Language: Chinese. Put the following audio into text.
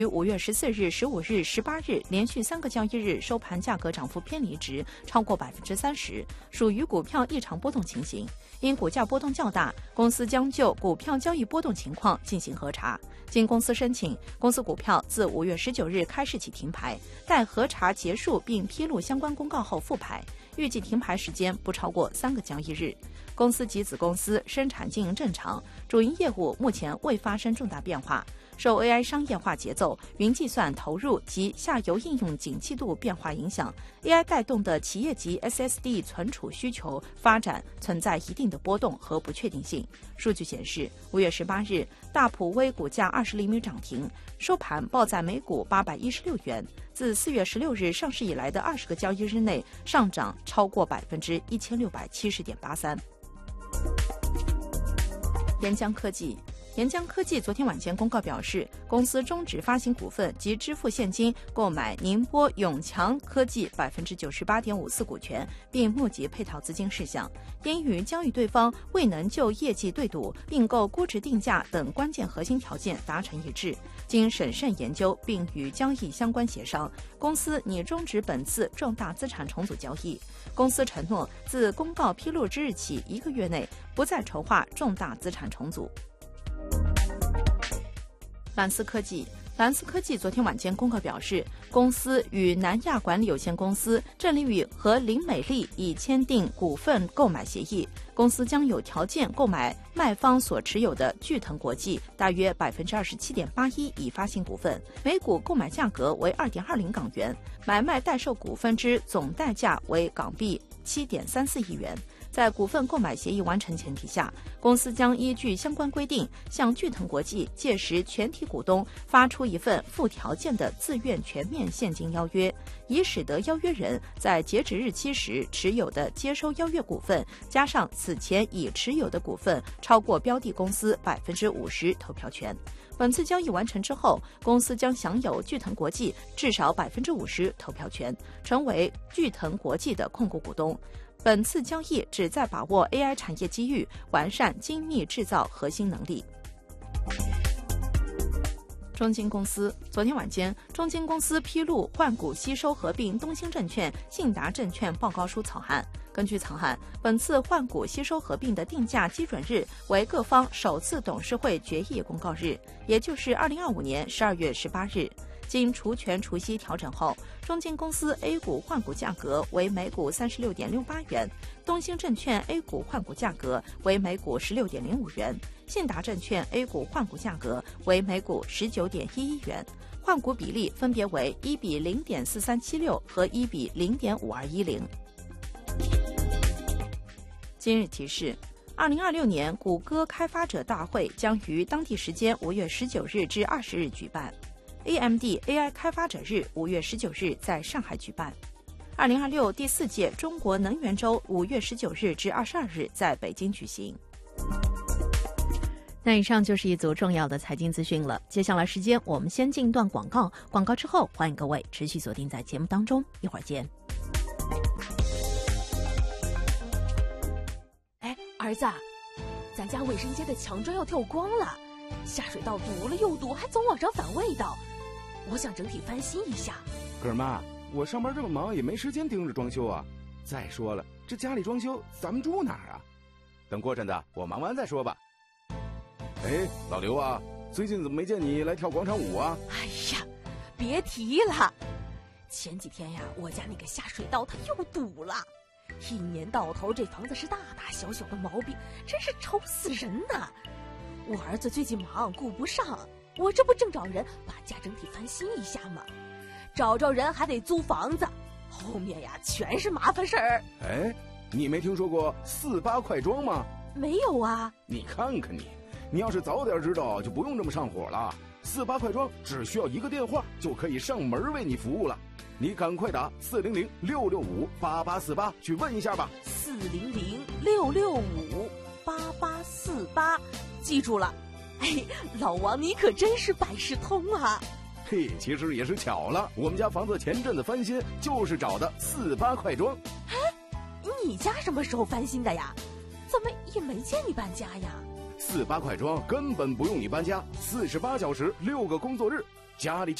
于5月14日、15日、18日连续3个交易日收盘价格涨幅偏离值超过30%，属于股票异常波动情形。因股价波动较大，公司将就股票交易波动情况进行核查。经公司申请，公司股票自5月19日开市起停牌，待核查结束并披露相关公告后复牌，预计停牌时间不超过3个交易日。公司及子公司生产经营正常，主营业务目前未发生重大变化。受 AI 商业化节奏、云计算投入及下游应用景气度变化影响 ，AI 带动的企业级 SSD 存储需求发展存在一定的波动和不确定性。数据显示，5月18日，大普微股价20厘米涨停，收盘报在每股816元，自4月16日上市以来的20个交易日内上涨超过1670.83%。沿江科技。沿江科技昨天晚间公告表示，公司终止发行股份及支付现金购买宁波永强科技98.54%股权，并募集配套资金事项。因与交易对方未能就业绩对赌、并购估值定价等关键核心条件达成一致，经审慎研究并与交易相关协商，公司拟终止本次重大资产重组交易。公司承诺自公告披露之日起1个月内不再筹划重大资产重组。蓝思科技昨天晚间公告表示，公司与南亚管理有限公司、郑丽宇和林美丽已签订股份购买协议，公司将有条件购买卖方所持有的聚腾国际大约27.81%已发行股份，每股购买价格为2.20港元，买卖代售股份之总代价为港币7.34亿元。在股份购买协议完成前提下，公司将依据相关规定，向聚腾国际届时全体股东发出一份附条件的自愿全面现金邀约，以使得邀约人在截止日期时持有的接收邀约股份加上此前已持有的股份超过标的公司50%投票权。本次交易完成之后，公司将享有聚腾国际至少50%投票权，成为聚腾国际的控股股东。本次交易旨在把握 AI 产业机遇，完善精密制造核心能力。中金公司昨天晚间，中金公司披露换股吸收合并东兴证券、信达证券报告书草案。根据草案，本次换股吸收合并的定价基准日为各方首次董事会决议公告日，也就是2025年12月18日。经除权除息调整后，中金公司 A 股换股价格为每股36.68元，东兴证券 A 股换股价格为每股16.05元，信达证券 A 股换股价格为每股19.11元，换股比例分别为1比0.4376和1比0.5210。今日提示：2026年谷歌开发者大会将于当地时间5月19日至20日举办。AMD AI 开发者日5月19日在上海举办，2026第4届中国能源周5月19日至22日在北京举行。那以上就是一组重要的财经资讯了。接下来时间我们先进段广告，广告之后欢迎各位持续锁定在节目当中，一会儿见。 哎，儿子，咱家卫生间的墙砖要跳光了，下水道堵了又堵，还总往上反味道。我想整体翻新一下。 哥妈，我上班这么忙，也没时间盯着装修啊。再说了，这家里装修，咱们住哪儿啊？等过阵子我忙完再说吧。哎，老刘啊，最近怎么没见你来跳广场舞啊？ 哎呀，别提了，前几天呀，我家那个下水道它又堵了，一年到头这房子是大大小小的毛病，真是愁死人呐。我儿子最近忙顾不上，我这不正找人把家整体翻新一下吗？找人还得租房子，后面呀全是麻烦事儿。 哎，你没听说过48快装吗？ 没有啊。 你看看你要是早点知道，就不用这么上火了。48快装只需要一个电话就可以上门为你服务了，你赶快打400-665-8848去问一下吧。 400-665-8848，记住了。哎，老王你可真是百事通啊。 嘿，其实也是巧了，我们家房子前阵子翻新就是找的48快装。 哎，你家什么时候翻新的呀？怎么也没见你搬家呀？ 48快装根本不用你搬家，48小时6个工作日， 家里